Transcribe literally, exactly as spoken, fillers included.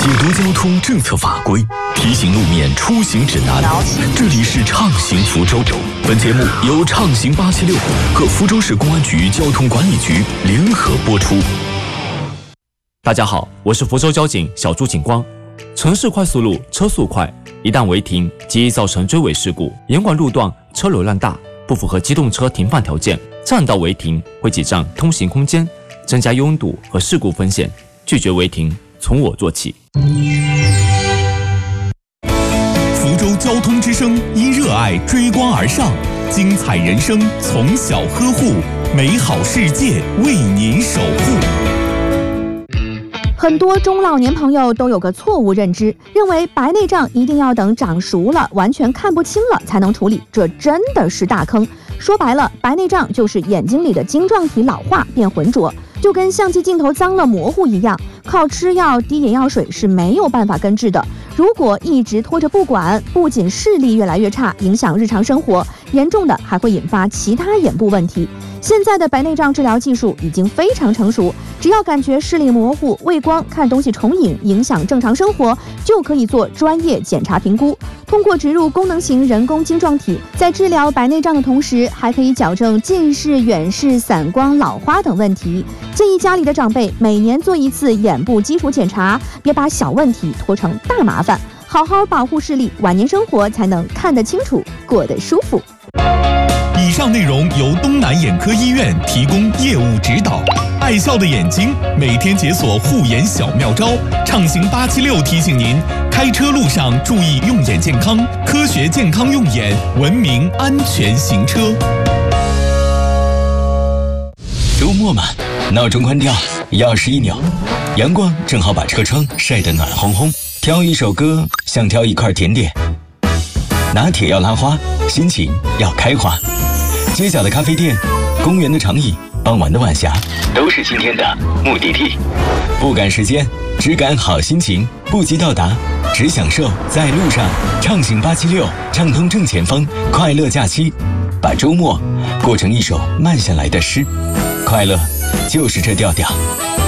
解读交通政策法规，提醒路面出行指南。这里是畅行福州。本节目由畅行八七六和福州市公安局交通管理局联合播出。 大家好，我是福州交警小朱警官。城市快速路车速快，一旦违停，极易造成追尾事故。严管路段车流量大，不符合机动车停放条件，占道违停会挤占通行空间，增加拥堵和事故风险。拒绝违停，从我做起。 福州交通之声因热爱追光而上，精彩人生从小呵护，美好世界为您守护。 很多中老年朋友都有个错误认知，认为白内障一定要等长熟了完全看不清了才能处理，这真的是大坑。说白了，白内障就是眼睛里的晶状体老化变浑浊，就跟相机镜头脏了模糊一样，靠吃药滴眼药水是没有办法根治的。如果一直拖着不管，不仅视力越来越差，影响日常生活，严重的还会引发其他眼部问题。现在的白内障治疗技术已经非常成熟，只要感觉视力模糊、畏光、看东西重影，影响正常生活，就可以做专业检查评估。通过植入功能型人工晶状体，在治疗白内障的同时，还可以矫正近视、远视、散光、老花等问题。建议家里的长辈每年做一次眼部基础检查，别把小问题拖成大麻烦，好好保护视力，晚年生活才能看得清楚，过得舒服。 以上内容由东南眼科医院提供业务指导。爱笑的眼睛，每天解锁护眼小妙招。畅行八七六提醒您，开车路上注意用眼健康，科学健康用眼，文明安全行车。 周末嘛，闹钟关掉，钥匙一扭，阳光正好把车窗晒得暖烘烘。挑一首歌，像挑一块甜点。拿铁要拉花，心情要开花。街角的咖啡店，公园的长椅，傍晚的晚霞，都是今天的目的地。不赶时间，只赶好心情，不急到达，只享受在路上。畅行八七六，畅通正前方，快乐假期，把周末过成一首慢下来的诗。快乐就是这调调。